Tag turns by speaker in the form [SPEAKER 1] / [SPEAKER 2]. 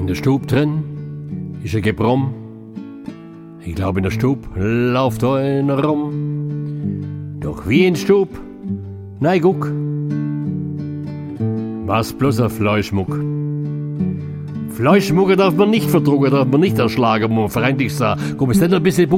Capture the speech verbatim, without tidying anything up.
[SPEAKER 1] In der Stub drin ist ein Gebrumm. Ich glaub, in der Stub lauft einer rum. Doch wie in Stub, nein, guck, was bloß ein Fleischmuck. Fleischmucke darf man nicht verdrucken, darf man nicht erschlagen, wo man freundlich sagt. Komm, ist denn ein bisschen